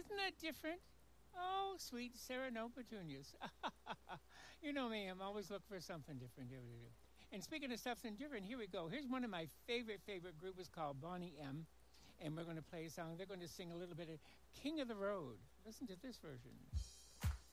Isn't that different? Oh, sweet Sereno petunias. You know me, I'm always looking for something different here to do. And speaking of something different, here we go. Here's one of my favorite group is called Bonnie M. And we're going to play a song. They're going to sing a little bit of King of the Road. Listen to this version.